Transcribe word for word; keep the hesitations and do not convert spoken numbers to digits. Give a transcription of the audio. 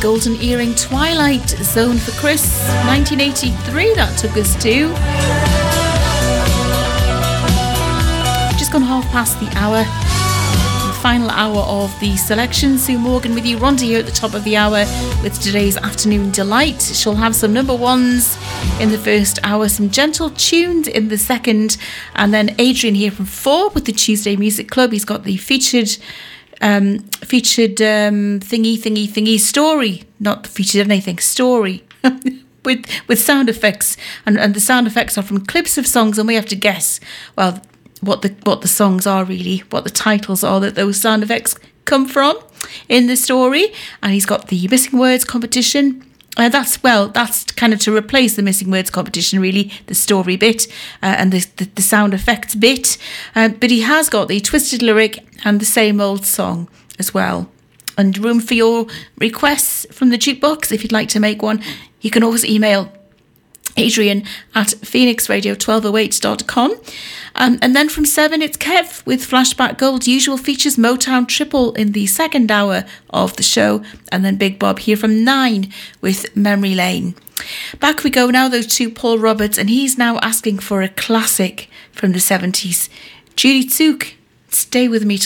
Golden Earring, Twilight Zone for Chris. nineteen eighty-three that took us to. Just gone half past the hour. Final hour of the selection. Sue Morgan with you. Rhonda here at the top of the hour with today's Afternoon Delight. She'll have some number ones in the first hour, some gentle tunes in the second, and then Adrian here from four with the Tuesday Music Club. He's got the featured um, featured um, thingy thingy thingy story, not featured anything, story. with with sound effects, and, and the sound effects are from clips of songs, and we have to guess, well, what the what the songs are really, what the titles are that those sound effects come from in the story. And he's got the missing words competition. Uh, that's, well, that's kind of to replace the missing words competition, really, the story bit uh, and the, the, the sound effects bit. Uh, but he has got the twisted lyric and the same old song as well. And room for your requests from the jukebox. If you'd like to make one, you can always email Adrian at phoenix radio twelve oh eight dot com. Um, and then from seven, it's Kev with Flashback Gold. Usual features Motown Triple in the second hour of the show. And then Big Bob here from nine with Memory Lane. Back we go now, those two Paul Roberts, and he's now asking for a classic from the seventies. Judy Tsook, Stay With Me